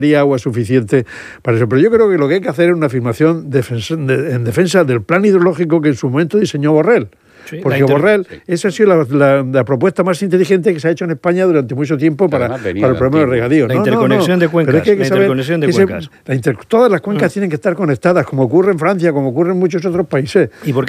agua suficiente para eso. Pero yo creo que lo que hay que hacer es una afirmación en defensa del plan hidrológico que en su momento diseñó Borrell. Sí, porque Borrell, esa ha sido la propuesta más inteligente que se ha hecho en España durante mucho tiempo para el problema del regadío. La interconexión de cuencas. Todas las cuencas tienen que estar conectadas, como ocurre en Francia, como ocurre en muchos otros países.